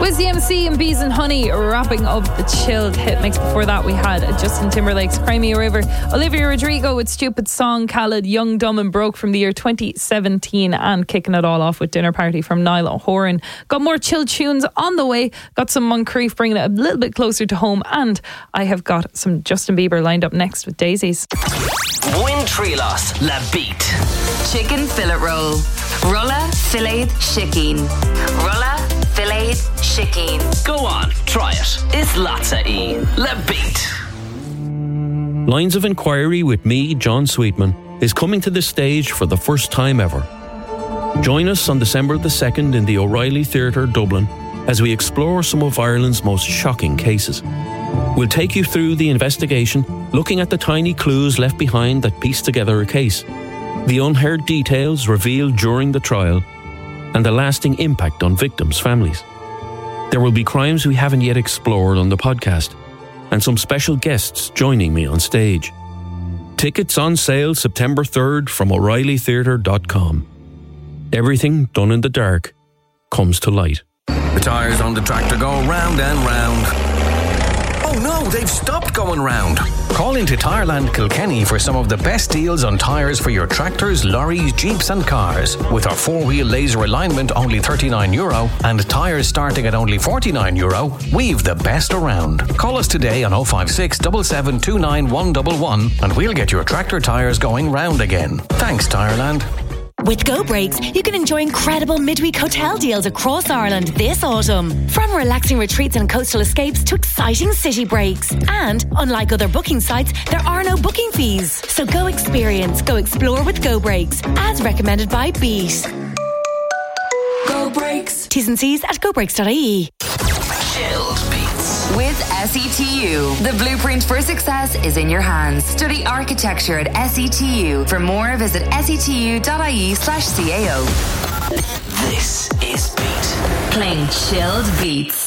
Wiz MC and Bees and Honey wrapping up the chilled hit mix. Before that we had Justin Timberlake's Cry Me a River, Olivia Rodrigo with Stupid Song, Khaled, Young, Dumb and Broke from the year 2017, and kicking it all off with Dinner Party from Niall O'Horan. Got more chill tunes on the way, got some Moncrief bringing it a little bit closer to home, and I have got some Justin Bieber lined up next with Daisies. Win Trilos La Beat. Chicken fillet roll. Rulla filet chicken. Rulla filet chicken. Go on, try it. It's Latza La Beat. Lines of Inquiry with me, John Sweetman, is coming to the stage for the first time ever. Join us on December the 2nd in the O'Reilly Theatre, Dublin, as we explore some of Ireland's most shocking cases. We'll take you through the investigation, looking at the tiny clues left behind that piece together a case, the unheard details revealed during the trial, and the lasting impact on victims' families. There will be crimes we haven't yet explored on the podcast, and some special guests joining me on stage. Tickets on sale September 3rd from O'ReillyTheatre.com. Everything done in the dark comes to light. The tyres on the tractor go round and round. Oh no, they've stopped going round. Call into Tyreland Kilkenny for some of the best deals on tyres for your tractors, lorries, jeeps and cars. With our 4-wheel laser alignment only €39 and tyres starting at only €49, we've the best around. Call us today on 056 7729 111 and we'll get your tractor tyres going round again. Thanks, Tyreland. With Go Breaks, you can enjoy incredible midweek hotel deals across Ireland this autumn. From relaxing retreats and coastal escapes to exciting city breaks. And, unlike other booking sites, there are no booking fees. So go experience, go explore with Go Breaks, as recommended by Beat. Go Breaks. T's and C's at gobreaks.ie. Chilled Beats. With SETU, the blueprint for success is in your hands. Study architecture at SETU. For more, visit setu.ie/CAO. This is Beat. Playing chilled beats.